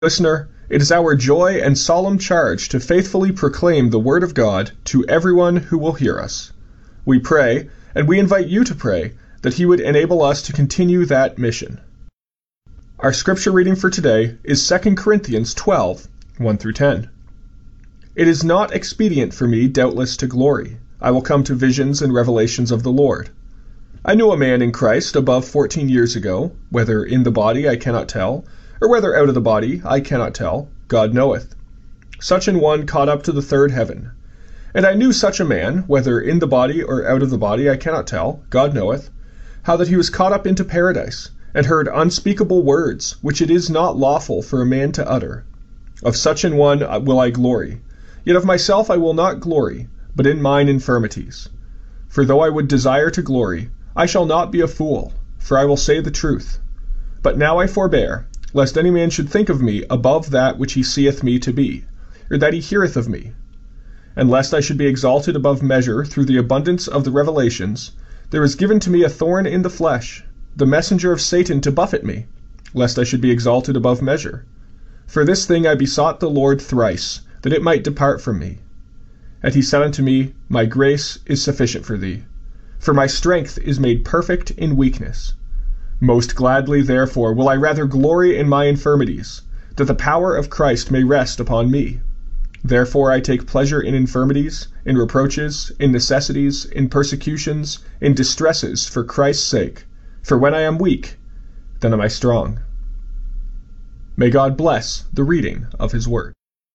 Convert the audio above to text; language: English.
Listener, it is our joy and solemn charge to faithfully proclaim the Word of God to everyone who will hear us. We pray, and we invite you to pray, that He would enable us to continue that mission. Our scripture reading for today is 2 Corinthians 12, 1-10. It is not expedient for me, doubtless, to glory. I will come to visions and revelations of the Lord. I knew a man in Christ above 14 years ago, whether in the body I cannot tell, or whether out of the body I cannot tell, God knoweth. Such an one caught up to the third heaven. And I knew such a man, whether in the body or out of the body I cannot tell, God knoweth, how that he was caught up into paradise, and heard unspeakable words, which it is not lawful for a man to utter. Of such an one will I glory. Yet of myself I will not glory, but in mine infirmities. For though I would desire to glory, I shall not be a fool, for I will say the truth. But now I forbear, lest any man should think of me above that which he seeth me to be, or that he heareth of me. And lest I should be exalted above measure through the abundance of the revelations, there is given to me a thorn in the flesh, the messenger of Satan to buffet me, lest I should be exalted above measure. For this thing I besought the Lord thrice, that it might depart from me. And he said unto me, My grace is sufficient for thee, for my strength is made perfect in weakness. Most gladly, therefore, will I rather glory in my infirmities, that the power of Christ may rest upon me. Therefore I take pleasure in infirmities, in reproaches, in necessities, in persecutions, in distresses, for Christ's sake. For when I am weak, then am I strong. May God bless the reading of His Word.